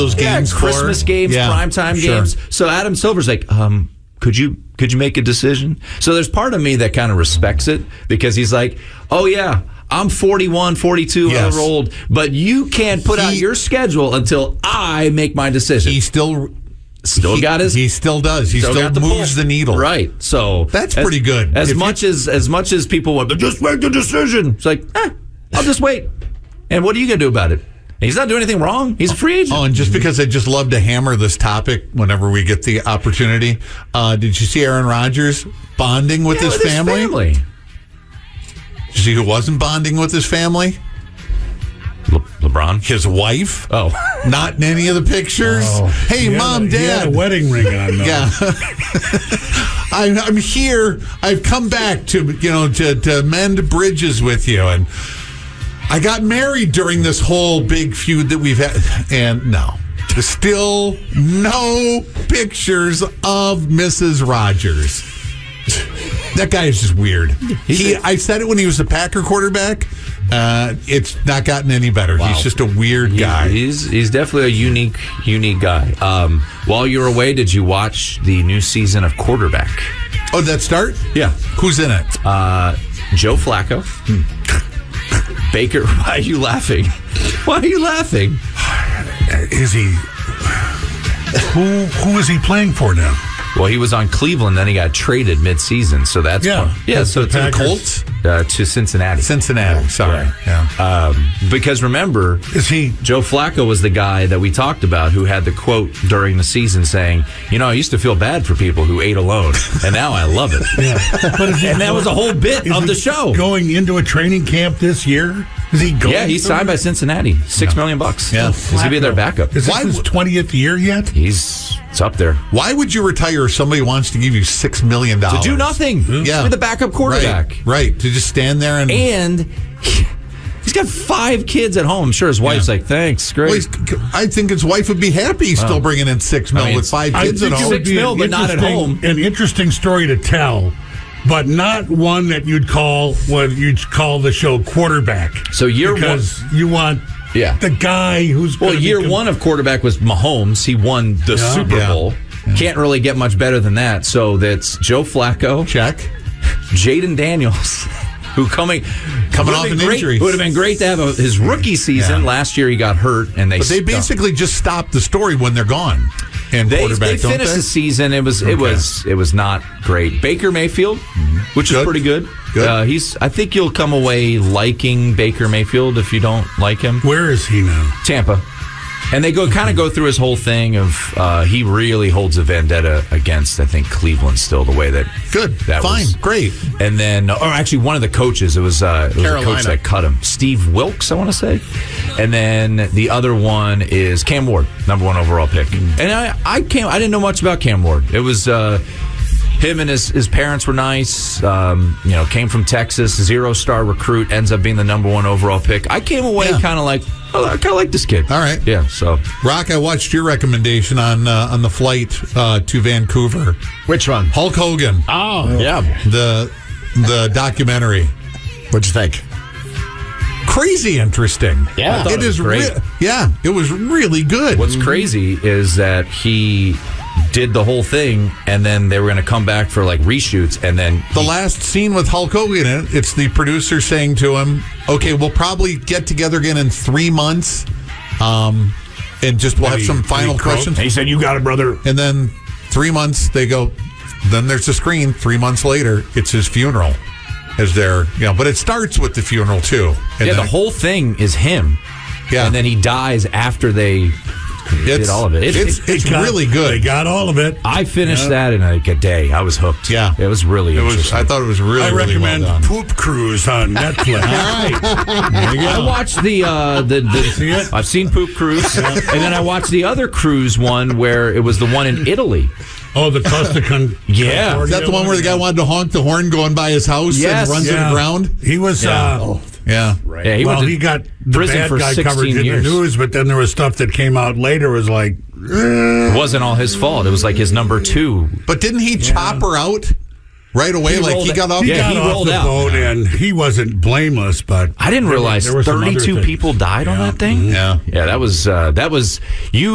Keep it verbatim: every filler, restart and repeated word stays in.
those games, yeah, Christmas for. games, yeah, primetime sure. games. So Adam Silver's like, um, could you could you make a decision? So there's part of me that kind of respects it because he's like, oh yeah, I'm forty-one, forty-two Yes. years old, but you can't put He- out your schedule until I make my decision. He still still he, got his. He still does. He still, got the moves pull. the needle. Right. So That's as, pretty good. As If much you- as as much as people want, just make the decision. It's like, eh, I'll just wait. And what are you gonna do about it? He's not doing anything wrong. He's a free agent. Oh, and just because I just love to hammer this topic whenever we get the opportunity, uh, did you see Aaron Rodgers bonding with, Yeah, his, with his family? family? Did you see who wasn't bonding with his family? Le- LeBron. His wife. Oh, Not in any of the pictures. Oh, hey, he had mom, a, he had dad. a wedding ring on, though. Yeah. I'm, I'm here. I've come back to, you know, to, to mend bridges with you. And I got married during this whole big feud that we've had. And no, still no pictures of Missus Rogers. That guy is just weird. He, I said it when he was the Packer quarterback. Uh, it's not gotten any better. Wow. He's just a weird He- guy. He's he's definitely a unique unique guy. Um, while you were away, did you watch the new season of Quarterback? Oh, did that start? Yeah. Who's in it? Uh, Joe Flacco. Baker. Why are you laughing? Why are you laughing? Is he? Who who is he playing for now? Well, he was on Cleveland, then he got traded mid-season, so that's Yeah. fun. yeah. So to the Packers. Colts uh, to Cincinnati. Cincinnati. Sorry. Yeah. Yeah. Um, because remember, Is he? Joe Flacco was the guy that we talked about who had the quote during the season saying, you know, I used to feel bad for people who ate alone, and now I love it. Yeah. But is he And that was a whole bit is of he the show. Going into a training camp this year? Is he going? Yeah, he's signed by Cincinnati. Six million bucks. Yeah. He's going to be their backup. Is this Why his would- twentieth year yet? He's it's up there. Why would you retire if somebody wants to give you six million To dollars? do nothing. Yeah. To be the backup quarterback. Right, right. To just stand there and. And he's got five kids at home. I'm sure his wife's Yeah. like, thanks, great. Well, he's- I think his wife would be happy he's still bringing in six mil I mean, with five I kids at think it home. would Six be mil, an but not at interesting- home. An interesting story to tell, but not one that you'd call what you'd call the show quarterback. So year because you want Yeah. the guy who's Well, gonna year become- one of quarterback was Mahomes. He won the Yeah. Super Yeah. Bowl. Can't really get much better than that. So that's Joe Flacco, Check. Jaden Daniels, who coming Coming would've off been an great- injury. Would have been great to have a, his rookie season. Yeah. Last year he got hurt, and they But they stuck. basically just stop the story when they're gone. And They, quarterback, they don't finished they? the season. It was it Okay. was it was not great. Baker Mayfield, which is Good. pretty good. Good. Uh, he's. I think you'll come away liking Baker Mayfield if you don't like him. Where is he now? Tampa. And they go kind of go through his whole thing of uh, he really holds a vendetta against, I think, Cleveland still, the way that Good. that Fine. was. Great. And then, or actually, one of the coaches, it was, uh, it was a Carolina. coach that cut him, Steve Wilkes, I want to say. And then the other one is Cam Ward, number one overall pick. And I, I came, I didn't know much about Cam Ward. It was uh, him and his, his parents were nice. Um, you know, came from Texas, zero star recruit, ends up being the number one overall pick. I came away Yeah. kind of like, oh, I kind of like this kid. All right. Yeah. So. Rock, I watched your recommendation on uh, on the flight uh, to Vancouver. Which one? Hulk Hogan, Oh, yeah. the the documentary. What'd you think? Crazy interesting. Yeah. I thought it it was is great. re- yeah, it was really good. What's crazy is that he did the whole thing, and then they were going to come back for like reshoots, and then The he- last scene with Hulk Hogan in it, it's the producer saying to him, okay, we'll probably get together again in three months. Um, and just we'll have Any- some final any quote? questions. He said, "You got it, brother." And then three months, they go, then there's the screen. Three months later, it's his funeral. Is there, you know, but it starts with the funeral, too. And yeah, then the whole thing is him. Yeah. and then he dies after they did it's, all of it. It- It's, it- it's Got- really They good. got all of it. I finished Yeah. that in like a day. I was hooked. Yeah. it was really It was. interesting. I thought it was really, I really recommend well done. Poop Cruise on Netflix. There you I go. watched the uh, the, the see it? I've seen Poop Cruise, and then I watched the other cruise one where it was the one in Italy. Oh, the Costa Con. Yeah. Concordia Is that the one where the guy wanted to honk the horn going by his house Yes. and runs to Yeah. the ground? He was. Yeah. Uh, Yeah. Yeah, he well, went to he got the prison bad for guy coverage sixteen in years. the news, but then there was stuff that came out later. Was like, It wasn't all his fault. It was like his number two. But didn't he chop her out right away? He like rolled he it- got off. he Yeah, got he off rolled the out. boat, and he wasn't blameless. But I didn't there were- realize there were some other thirty-two things. people died on Yeah. that thing. Yeah. Yeah, that was uh, that was you.